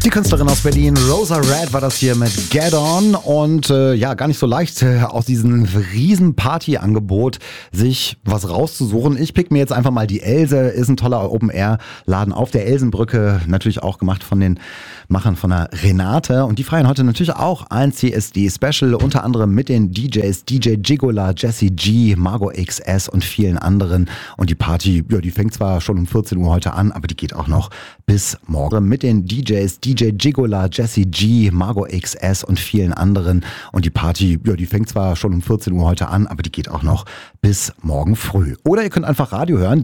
Die Künstlerin aus Berlin, Rosa Red, war das hier mit Get On. Und gar nicht so leicht aus diesem riesen Party-Angebot sich was rauszusuchen. Ich pick mir jetzt einfach mal die Else, ist ein toller Open-Air-Laden auf der Elsenbrücke, natürlich auch gemacht von den Machern von der Renate. Und die feiern heute natürlich auch ein CSD-Special, unter anderem mit den DJs DJ Gigola, Jesse G, Margot XS und vielen anderen. Und die Party, die fängt zwar schon um 14 Uhr heute an, aber die geht auch noch bis morgen mit den DJs DJ Gigola, Jesse G, Margot XS und vielen anderen. Und die Party, die fängt zwar schon um 14 Uhr heute an, aber die geht auch noch bis morgen früh. Oder ihr könnt einfach Radio hören.